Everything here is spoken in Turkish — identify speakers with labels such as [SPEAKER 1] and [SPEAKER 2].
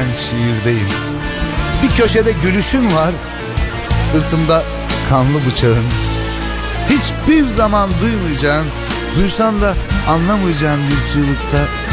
[SPEAKER 1] şiirdeyim. Bir köşede gülüşün var, sırtımda kanlı bıçağın. Hiçbir zaman duymayacağın, duysan da anlamayacağın bir çığlıkta